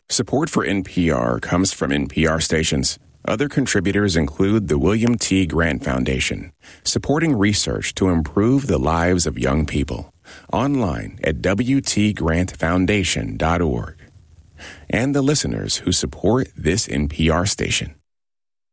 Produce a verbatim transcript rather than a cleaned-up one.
Support for N P R comes from N P R stations. Other contributors include the William T. Grant Foundation, supporting research to improve the lives of young people. Online at w t grant foundation dot org. And the listeners who support this N P R station.